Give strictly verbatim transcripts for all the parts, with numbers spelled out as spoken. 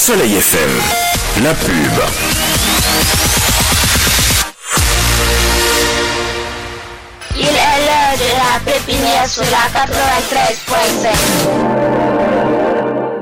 Soleil F M, la pub. Il est l'heure de la pépinière sur la quatre-vingt-treize point cinq.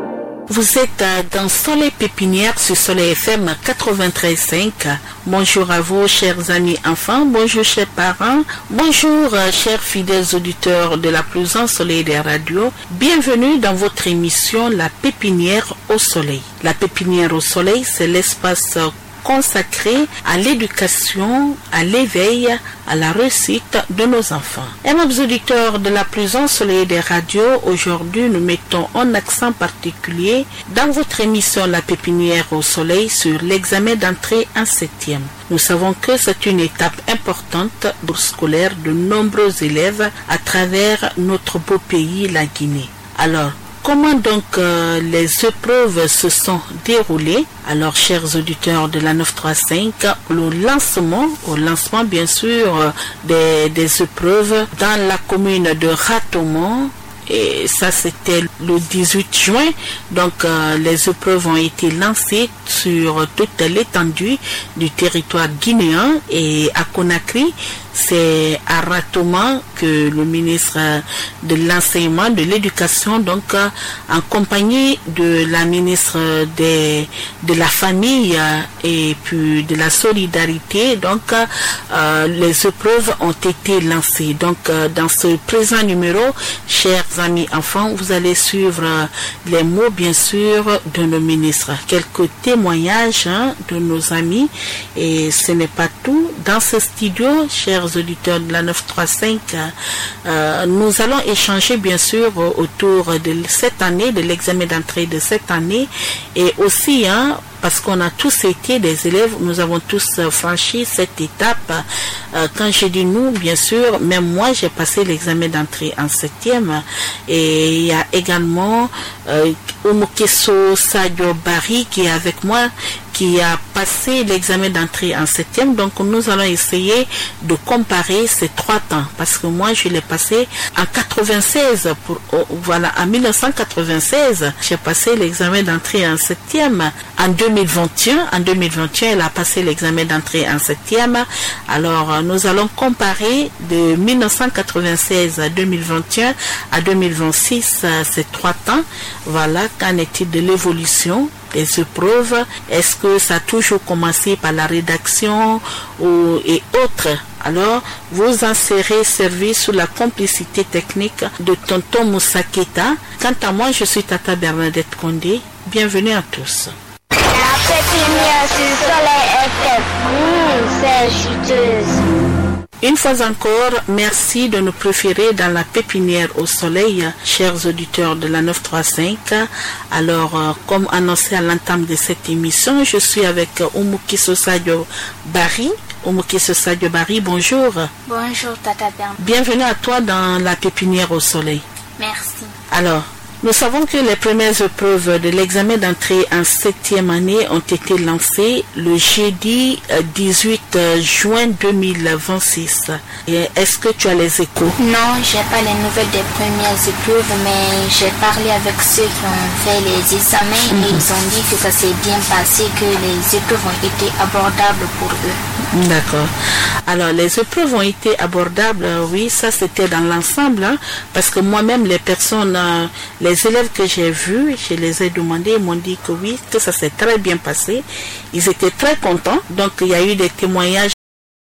Vous êtes dans Soleil Pépinière sur Soleil F M quatre-vingt-treize point cinq. Bonjour à vous, chers amis enfants. Bonjour, chers parents. Bonjour, chers fidèles auditeurs de la plus ensoleillée des radios. Bienvenue dans votre émission La Pépinière au Soleil. La Pépinière au Soleil, c'est l'espace consacré à l'éducation, à l'éveil, à la réussite de nos enfants. Aimables auditeurs de la plus ensoleillée des radios, aujourd'hui nous mettons un accent particulier dans votre émission La Pépinière au Soleil sur l'examen d'entrée en septième. Nous savons que c'est une étape importante pour scolaire de nombreux élèves à travers notre beau pays, la Guinée. Alors, comment donc euh, les épreuves se sont déroulées? Alors, chers auditeurs de la neuf cent trente-cinq, le lancement, au lancement bien sûr euh, des, des épreuves dans la commune de Ratomont, et ça c'était le dix-huit juin, donc euh, les épreuves ont été lancées sur toute l'étendue du territoire guinéen, et à Conakry, c'est à Ratomont que le ministre de l'enseignement, de l'éducation, donc euh, en compagnie de la ministre des, de la famille euh, et puis de la solidarité, donc euh, les épreuves ont été lancées. Donc euh, dans ce présent numéro, chers amis enfants, vous allez suivre euh, les mots bien sûr de nos ministres, quelques témoignages hein, de nos amis, et ce n'est pas tout. Dans ce studio, chers auditeurs de la neuf cent trente-cinq, euh, nous allons échanger bien sûr autour de cette année, de l'examen d'entrée de cette année, et aussi hein, parce qu'on a tous été des élèves, nous avons tous franchi cette étape. Euh, quand je dis nous, bien sûr, même moi j'ai passé l'examen d'entrée en septième, et il y a également euh, Omokeso Sadio Barry qui est avec moi, qui a passé l'examen d'entrée en septième. Donc nous allons essayer de comparer ces trois temps, parce que moi je l'ai passé en quatre-vingt-seize, pour, oh, voilà, en mille neuf cent quatre-vingt-seize, j'ai passé l'examen d'entrée en septième. En deux mille vingt et un, en deux mille vingt et un, elle a passé l'examen d'entrée en septième. Alors nous allons comparer de mille neuf cent quatre-vingt-seize à deux mille vingt et un à deux mille vingt-six, ces trois temps. Voilà, qu'en est-il de l'évolution des épreuves? Est-ce que ça a toujours commencé par la rédaction ou, et autres? Alors, vous en serez servi sous la complicité technique de Tonton Moussa Keita. Quant à moi, je suis Tata Bernadette Condé. Bienvenue à tous. La pépinière sur Soleil F M, mmh, c'est chuteuse. Une fois encore, merci de nous préférer dans la pépinière au soleil, chers auditeurs de la neuf cent trente-cinq. Alors, euh, comme annoncé à l'entame de cette émission, je suis avec Omokeso Sadio Barry. Omokeso Sadio Barry, bonjour. Bonjour, Tata Bernadette. Bienvenue à toi dans la pépinière au soleil. Merci. Alors, nous savons que les premières épreuves de l'examen d'entrée en septième année ont été lancées le jeudi dix-huit juin deux mille vingt-six. Est-ce que tu as les échos? Non, j'ai pas les nouvelles des premières épreuves, mais j'ai parlé avec ceux qui ont fait les examens mm-hmm. et ils ont dit que ça s'est bien passé, que les épreuves ont été abordables pour eux. D'accord. Alors, les épreuves ont été abordables, oui, ça c'était dans l'ensemble, hein, parce que moi-même, les personnes, euh, les élèves que j'ai vus, je les ai demandé, ils m'ont dit que oui, que ça s'est très bien passé. Ils étaient très contents. Donc, il y a eu des témoignages